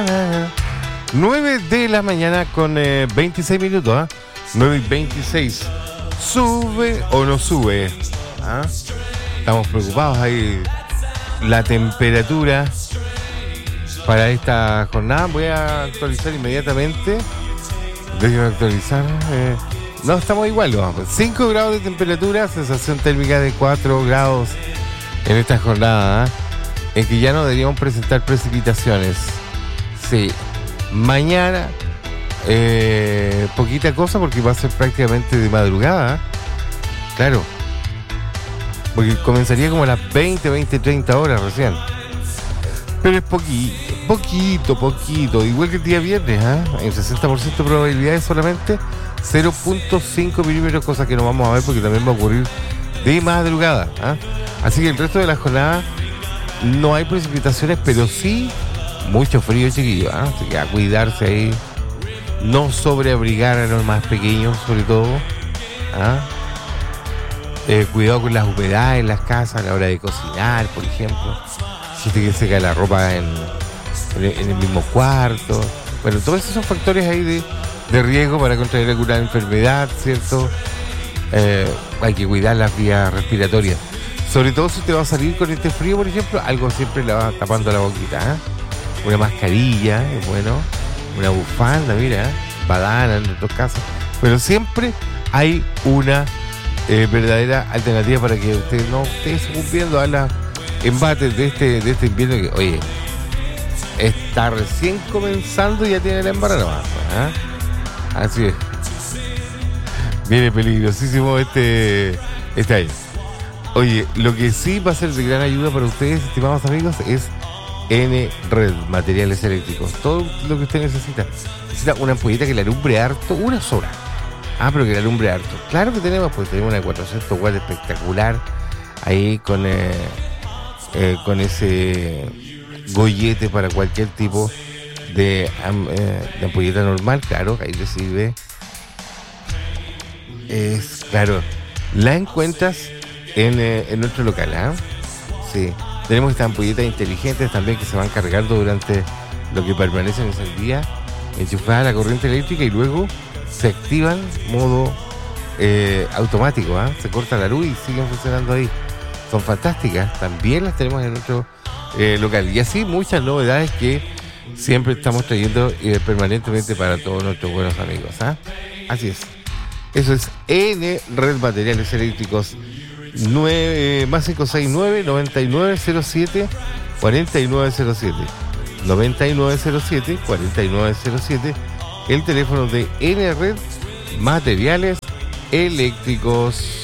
9 de la mañana con 26 minutos, 9:26. ¿Sube o no sube? Estamos preocupados ahí. La temperatura para esta jornada. Voy a actualizar inmediatamente. Déjenme actualizar. No, estamos igual. 5 grados de temperatura, sensación térmica de 4 grados en esta jornada, en que ya no deberíamos presentar precipitaciones. Sí. Mañana, poquita cosa porque va a ser prácticamente de madrugada. Claro. Porque comenzaría como a las 30 horas recién. Pero es poquito. Igual que el día viernes, en 60% de probabilidades solamente 0.5 milímetros, cosa que no vamos a ver porque también va a ocurrir de madrugada. Así que el resto de la jornada no hay precipitaciones, pero sí mucho frío, chiquillos. Así que a cuidarse ahí. No sobreabrigar a los más pequeños, sobre todo. Cuidado con las humedades en las casas a la hora de cocinar, por ejemplo. Si te que secar la ropa en el mismo cuarto. Bueno, todos esos son factores ahí de riesgo para contraer alguna enfermedad, ¿cierto? Hay que cuidar las vías respiratorias. Sobre todo si te va a salir con este frío, por ejemplo, algo siempre le va tapando la boquita. Una mascarilla, es bueno. Una bufanda, mira, badana en otros casos. Pero siempre hay una verdadera alternativa para que usted no esté sucumbiendo a los embates de este invierno que, oye, está recién comenzando y ya tiene la embarrada. Así es. Viene peligrosísimo este año. Oye, lo que sí va a ser de gran ayuda para ustedes, estimados amigos, es N-Red, materiales eléctricos. Todo lo que usted necesita. Necesita una ampolleta que le alumbre harto, una sola. Pero que le alumbre harto. Claro que tenemos, pues tenemos una de 400 watts espectacular. Ahí con ese gollete para cualquier tipo de ampolleta normal. Claro, ahí le sirve. Es claro. La encuentras en nuestro local, Sí. Tenemos estas ampolletas inteligentes también que se van cargando durante lo que permanece en ese día, enchufadas a la corriente eléctrica y luego se activan modo automático. Se corta la luz y siguen funcionando ahí. Son fantásticas. También las tenemos en nuestro local. Y así muchas novedades que siempre estamos trayendo permanentemente para todos nuestros buenos amigos. Así es. Eso es N-Red Materiales Eléctricos. 9 más 569 9907 4907 9907 4907, el teléfono de N-Red Materiales Eléctricos.